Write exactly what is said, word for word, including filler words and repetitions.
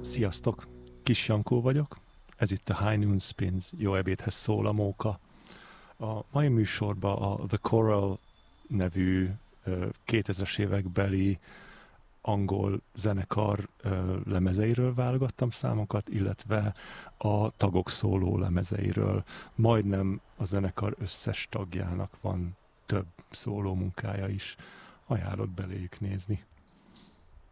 Sziasztok! Kis Jankó vagyok, ez itt a High Noon Spins, jó ebédhez szól a móka. A mai műsorban a The Coral nevű kétezres évekbeli angol zenekar lemezeiről válogattam számokat, illetve a tagok szóló lemezeiről. Majdnem a zenekar összes tagjának van több szóló munkája is. Ajánlott beléjük nézni.